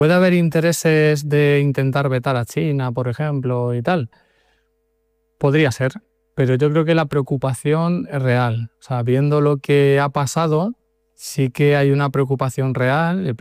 ¿Puede haber intereses de intentar vetar a China, por ejemplo, y tal? Podría ser, pero yo creo que la preocupación es real. O sea, viendo lo que ha pasado, sí que hay una preocupación real.